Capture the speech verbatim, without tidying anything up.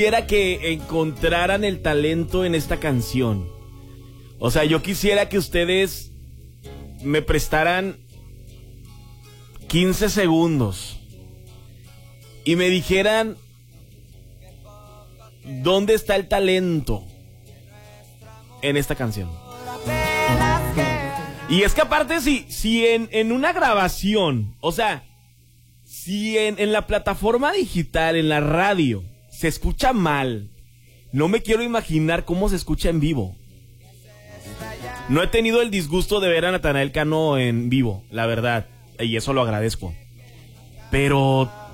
Quisiera que encontraran el talento en esta canción. O sea, yo quisiera que ustedes me prestaran quince segundos y me dijeran dónde está el talento en esta canción. Y es que aparte, si, si en, en una grabación, o sea, si en, en la plataforma digital, en la radio, se escucha mal, no me quiero imaginar cómo se escucha en vivo. No he tenido el disgusto de ver a Natanael Cano en vivo, la verdad, y eso lo agradezco. Pero